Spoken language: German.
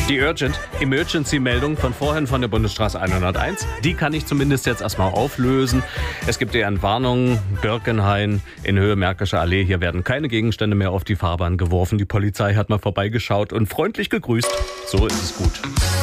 Die Emergency-Meldung von vorhin von der Bundesstraße 101, die kann ich zumindest jetzt erstmal auflösen. Es gibt eher eine Warnung, Birkenhain in Höhe Märkische Allee. Hier werden keine Gegenstände mehr auf die Fahrbahn geworfen. Die Polizei hat mal vorbeigeschaut und freundlich gegrüßt. So ist es gut.